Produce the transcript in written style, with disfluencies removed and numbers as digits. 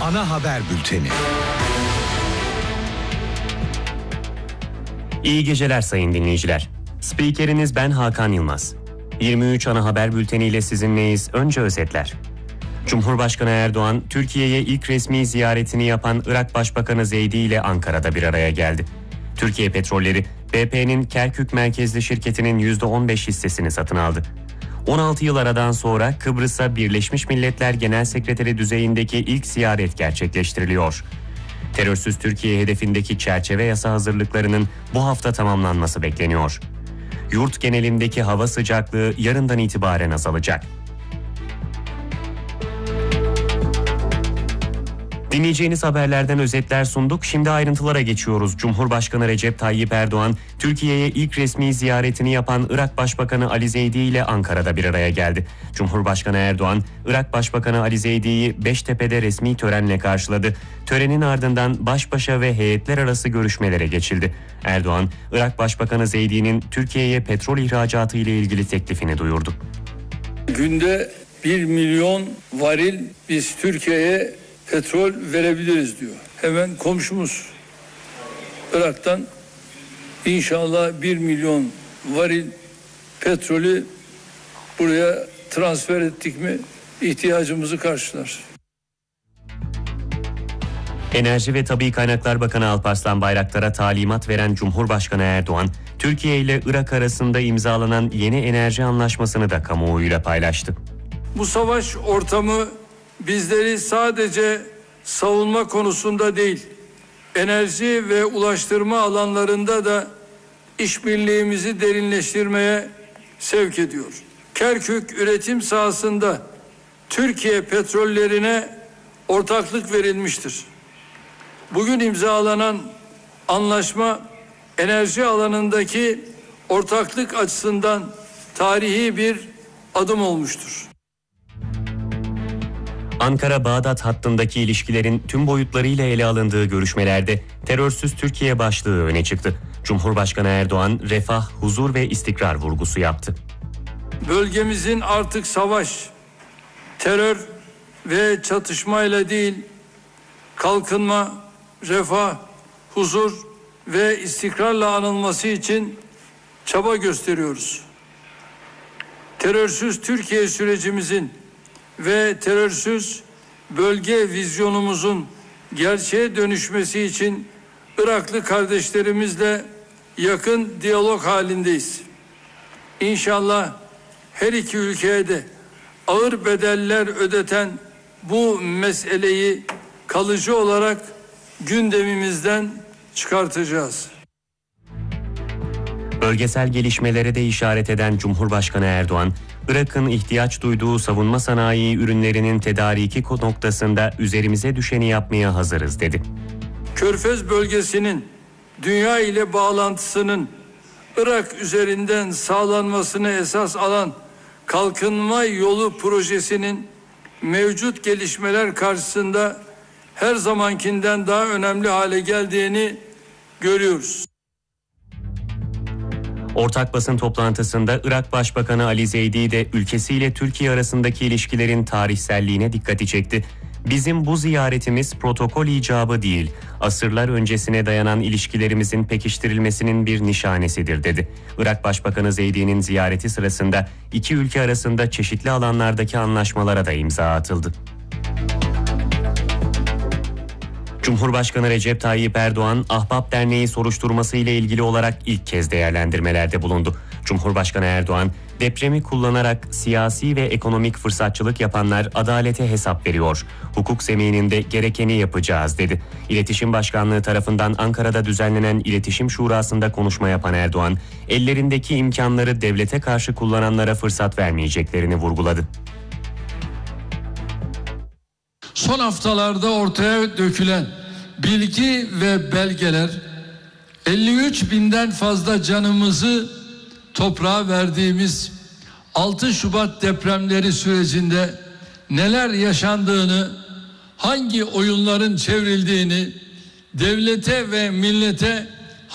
ana haber bülteni. İyi geceler sayın dinleyiciler. Spikeriniz ben Hakan Yılmaz. 23 ana haber bülteniyle sizinleyiz. Önce özetler. Cumhurbaşkanı Erdoğan, Türkiye'ye ilk resmi ziyaretini yapan Irak Başbakanı Zeydi ile Ankara'da bir araya geldi. Türkiye Petrolleri, BP'nin Kerkük merkezli şirketinin %15 hissesini satın aldı. 16 yıl aradan sonra Kıbrıs'a Birleşmiş Milletler Genel Sekreteri düzeyindeki ilk ziyaret gerçekleştiriliyor. Terörsüz Türkiye hedefindeki çerçeve yasa hazırlıklarının bu hafta tamamlanması bekleniyor. Yurt genelindeki hava sıcaklığı yarından itibaren azalacak. Dinleyeceğiniz haberlerden özetler sunduk. Şimdi ayrıntılara geçiyoruz. Cumhurbaşkanı Recep Tayyip Erdoğan, Türkiye'ye ilk resmi ziyaretini yapan Irak Başbakanı Ali Zeydi ile Ankara'da bir araya geldi. Cumhurbaşkanı Erdoğan, Irak Başbakanı Ali Zeydi'yi Beştepe'de resmi törenle karşıladı. Törenin ardından baş başa ve heyetler arası görüşmelere geçildi. Erdoğan, Irak Başbakanı Zeydi'nin Türkiye'ye petrol ihracatı ile ilgili teklifini duyurdu. Günde 1 milyon varil biz Türkiye'ye petrol verebiliriz diyor. Hemen komşumuz Irak'tan inşallah 1 milyon varil petrolü buraya transfer ettik mi ihtiyacımızı karşılar. Enerji ve Tabii Kaynaklar Bakanı Alparslan Bayraktar'a talimat veren Cumhurbaşkanı Erdoğan, Türkiye ile Irak arasında imzalanan yeni enerji anlaşmasını da kamuoyuyla paylaştı. Bu savaş ortamı bizleri sadece savunma konusunda değil, enerji ve ulaştırma alanlarında da işbirliğimizi derinleştirmeye sevk ediyor. Kerkük üretim sahasında Türkiye petrollerine ortaklık verilmiştir. Bugün imzalanan anlaşma enerji alanındaki ortaklık açısından tarihi bir adım olmuştur. Ankara-Bağdat hattındaki ilişkilerin tüm boyutlarıyla ele alındığı görüşmelerde terörsüz Türkiye başlığı öne çıktı. Cumhurbaşkanı Erdoğan, refah, huzur ve istikrar vurgusu yaptı. Bölgemizin artık savaş, terör ve çatışmayla değil, kalkınma, refah, huzur ve istikrarla anılması için çaba gösteriyoruz. Terörsüz Türkiye sürecimizin ve terörsüz bölge vizyonumuzun gerçeğe dönüşmesi için Iraklı kardeşlerimizle yakın diyalog halindeyiz. İnşallah her iki ülkeye de ağır bedeller ödeten bu meseleyi kalıcı olarak gündemimizden çıkartacağız. Bölgesel gelişmelere de işaret eden Cumhurbaşkanı Erdoğan, Irak'ın ihtiyaç duyduğu savunma sanayi ürünlerinin tedariki noktasında üzerimize düşeni yapmaya hazırız dedi. Körfez bölgesinin dünya ile bağlantısının Irak üzerinden sağlanmasını esas alan kalkınma yolu projesinin mevcut gelişmeler karşısında her zamankinden daha önemli hale geldiğini görüyoruz. Ortak basın toplantısında Irak Başbakanı Ali Zeydi de ülkesiyle Türkiye arasındaki ilişkilerin tarihselliğine dikkati çekti. Bizim bu ziyaretimiz protokol icabı değil, asırlar öncesine dayanan ilişkilerimizin pekiştirilmesinin bir nişanesidir dedi. Irak Başbakanı Zeydi'nin ziyareti sırasında iki ülke arasında çeşitli alanlardaki anlaşmalara da imza atıldı. Cumhurbaşkanı Recep Tayyip Erdoğan, Ahbap Derneği soruşturması ile ilgili olarak ilk kez değerlendirmelerde bulundu. Cumhurbaşkanı Erdoğan, depremi kullanarak siyasi ve ekonomik fırsatçılık yapanlar adalete hesap veriyor. Hukuk zemininde gerekeni yapacağız dedi. İletişim Başkanlığı tarafından Ankara'da düzenlenen İletişim Şurası'nda konuşma yapan Erdoğan, ellerindeki imkanları devlete karşı kullananlara fırsat vermeyeceklerini vurguladı. Son haftalarda ortaya dökülen bilgi ve belgeler 53 binden fazla canımızı toprağa verdiğimiz 6 Şubat depremleri sürecinde neler yaşandığını, hangi oyunların çevrildiğini devlete ve millete